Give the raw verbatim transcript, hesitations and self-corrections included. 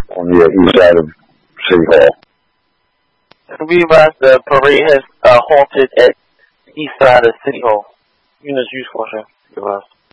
on the east side of City Hall. We advise the parade has uh, halted at the east side of City Hall. Units used for sure.